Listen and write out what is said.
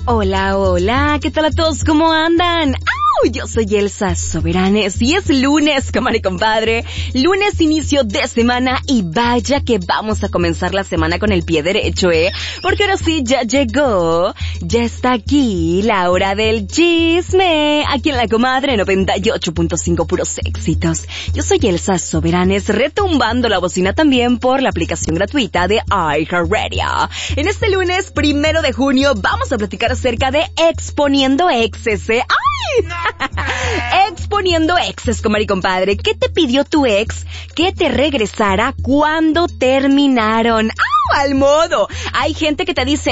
Hola, hola, ¿qué tal a todos? ¿Cómo andan? ¡Au! Yo soy Elsa Soberanes y es lunes, comadre y compadre. Lunes, inicio de semana y vaya que vamos a comenzar la semana con el pie derecho, porque ahora sí ya llegó, ya está aquí la hora del chisme. Aquí en la comadre 98.5 puros éxitos. Yo soy Elsa Soberanes, retumbando la bocina también por la aplicación gratuita de iHeartRadio. En este lunes 1 de junio vamos a platicar acerca de exponiendo exes, ¡Ay! Exponiendo exes, comadre y compadre. ¿Qué te pidió tu ex que te regresara cuando terminaron? ¡Au! Al modo. Hay gente que te dice,